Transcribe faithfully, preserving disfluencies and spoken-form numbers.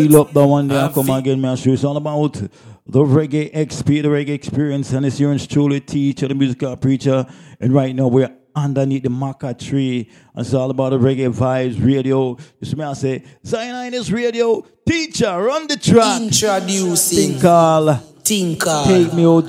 up the one day I come again, man. It's all about the reggae X P, the reggae experience, and it's your truly teacher, the musical preacher. And right now we're underneath the maca tree. And it's all about the reggae vibes radio. You see me, I say, Zion is radio teacher, run the track. Introducing Tinkal. Tinkal. Take me, O G.